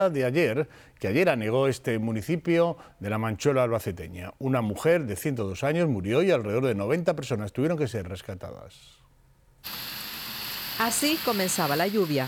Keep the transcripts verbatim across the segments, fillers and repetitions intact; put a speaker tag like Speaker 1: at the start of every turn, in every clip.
Speaker 1: de ayer, que ayer anegó este municipio de la Manchuela albaceteña. Una mujer de ciento dos años murió y alrededor de noventa personas tuvieron que ser rescatadas.
Speaker 2: Así comenzaba la lluvia.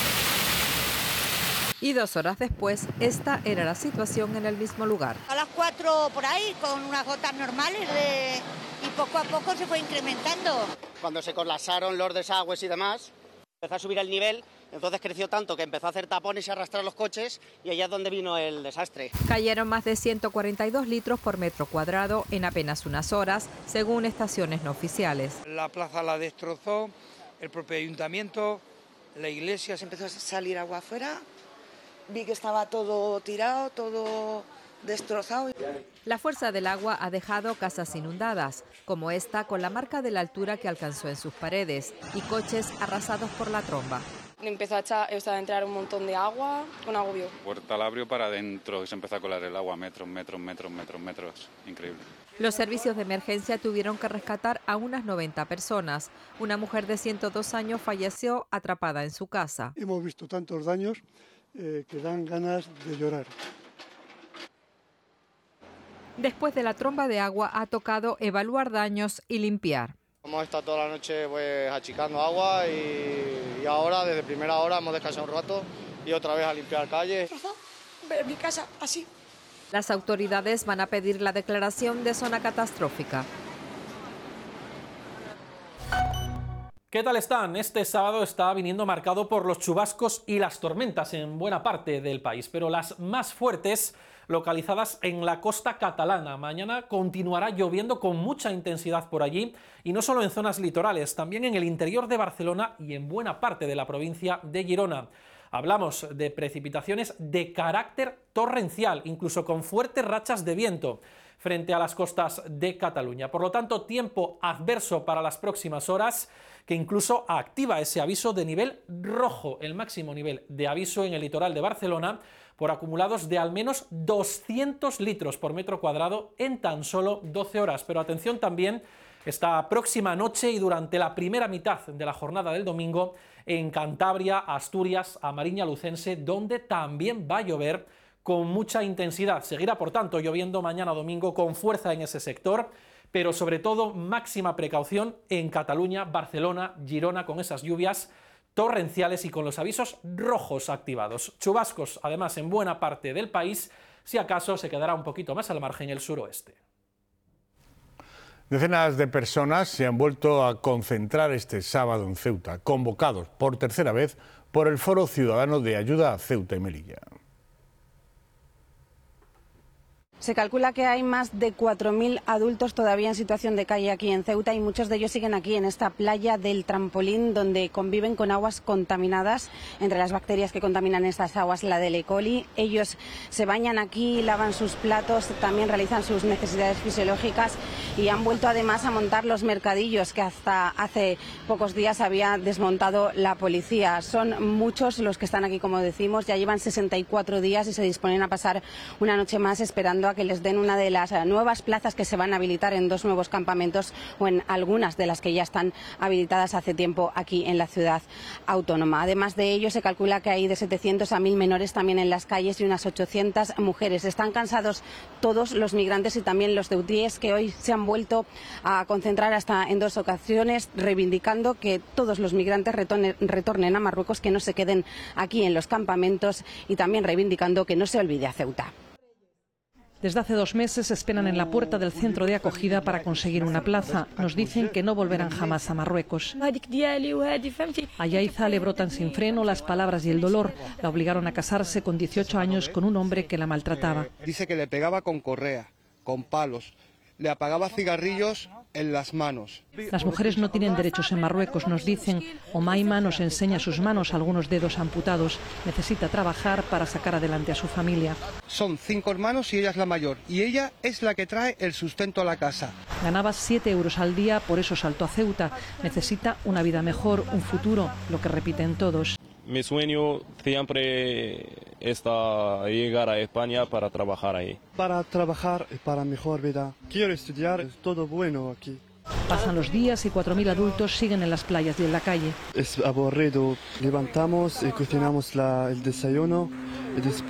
Speaker 2: Y dos horas después, esta era la situación en el mismo lugar.
Speaker 3: A las cuatro por ahí, con unas gotas normales de... y poco a poco se fue incrementando.
Speaker 4: Cuando se colapsaron los desagües y demás, empezó a subir el nivel, entonces creció tanto que empezó a hacer tapones y arrastrar los coches, y allá es donde vino el desastre.
Speaker 2: Cayeron más de ciento cuarenta y dos litros por metro cuadrado en apenas unas horas, según estaciones no oficiales.
Speaker 5: La plaza la destrozó, el propio ayuntamiento, la iglesia.
Speaker 6: Se empezó a salir agua afuera, vi que estaba todo tirado, todo destrozado.
Speaker 2: La fuerza del agua ha dejado casas inundadas, como esta con la marca de la altura que alcanzó en sus paredes, y coches arrasados por la tromba.
Speaker 7: Empezó a, echar, o sea, a entrar un montón de agua, con agobio.
Speaker 8: Puerta al abrio para adentro y se empezó a colar el agua, metros, metros, metros, metros, metros, increíble.
Speaker 2: Los servicios de emergencia tuvieron que rescatar a unas noventa personas. Una mujer de ciento dos años falleció atrapada en su casa.
Speaker 9: Hemos visto tantos daños eh, que dan ganas de llorar.
Speaker 2: Después de la tromba de agua ha tocado evaluar daños y limpiar.
Speaker 10: Hemos estado toda la noche pues achicando agua y, y ahora desde primera hora hemos descansado un rato y otra vez a limpiar calles.
Speaker 6: Mi casa así.
Speaker 2: Las autoridades van a pedir la declaración de zona catastrófica.
Speaker 11: ¿Qué tal están? Este sábado está viniendo marcado por los chubascos y las tormentas en buena parte del país, pero las más fuertes localizadas en la costa catalana. Mañana continuará lloviendo con mucha intensidad por allí, y no solo en zonas litorales, también en el interior de Barcelona y en buena parte de la provincia de Girona. Hablamos de precipitaciones de carácter torrencial, incluso con fuertes rachas de viento frente a las costas de Cataluña. Por lo tanto, tiempo adverso para las próximas horas, que incluso activa ese aviso de nivel rojo, el máximo nivel de aviso en el litoral de Barcelona, por acumulados de al menos doscientos litros por metro cuadrado en tan solo doce horas. Pero atención también esta próxima noche y durante la primera mitad de la jornada del domingo en Cantabria, Asturias, Amariña Lucense, donde también va a llover con mucha intensidad. Seguirá, por tanto, lloviendo mañana domingo con fuerza en ese sector, pero sobre todo máxima precaución en Cataluña, Barcelona, Girona, con esas lluvias torrenciales y con los avisos rojos activados. Chubascos, además, en buena parte del país, si acaso se quedará un poquito más al margen el suroeste.
Speaker 1: Decenas de personas se han vuelto a concentrar este sábado en Ceuta, convocados por tercera vez por el Foro Ciudadano de Ayuda a Ceuta y Melilla.
Speaker 12: Se calcula que hay más de cuatro mil adultos todavía en situación de calle aquí en Ceuta, y muchos de ellos siguen aquí en esta playa del Trampolín, donde conviven con aguas contaminadas. Entre las bacterias que contaminan estas aguas, la del E. coli. Ellos se bañan aquí, lavan sus platos, también realizan sus necesidades fisiológicas, y han vuelto además a montar los mercadillos que hasta hace pocos días había desmontado la policía. Son muchos los que están aquí, como decimos, ya llevan sesenta y cuatro días y se disponen a pasar una noche más esperando a que les den una de las nuevas plazas que se van a habilitar en dos nuevos campamentos, o en algunas de las que ya están habilitadas hace tiempo aquí en la ciudad autónoma. Además de ello, se calcula que hay de setecientos a mil menores también en las calles y unas ochocientas mujeres. Están cansados todos los migrantes y también los ceutíes, que hoy se han vuelto a concentrar hasta en dos ocasiones, reivindicando que todos los migrantes retornen, retornen a Marruecos, que no se queden aquí en los campamentos, y también reivindicando que no se olvide a Ceuta.
Speaker 13: Desde hace dos meses esperan en la puerta del centro de acogida para conseguir una plaza. Nos dicen que no volverán jamás a Marruecos. A Yaiza le brotan sin freno las palabras y el dolor. La obligaron a casarse con dieciocho años con un hombre que la maltrataba.
Speaker 14: Dice que le pegaba con correa, con palos, le apagaba cigarrillos en las manos.
Speaker 13: Las mujeres no tienen derechos en Marruecos, nos dicen. Omaima nos enseña sus manos, algunos dedos amputados. Necesita trabajar para sacar adelante a su familia.
Speaker 14: Son cinco hermanos y ella es la mayor, y ella es la que trae el sustento a la casa.
Speaker 13: Ganaba siete euros al día, por eso saltó a Ceuta. Necesita una vida mejor, un futuro, lo que repiten todos.
Speaker 15: Mi sueño siempre está llegar a España para trabajar ahí.
Speaker 9: Para trabajar y para mejor vida. Quiero estudiar, es todo bueno aquí.
Speaker 13: Pasan los días y cuatro mil adultos siguen en las playas y en la calle.
Speaker 9: Es aburrido. Levantamos y cocinamos la, el desayuno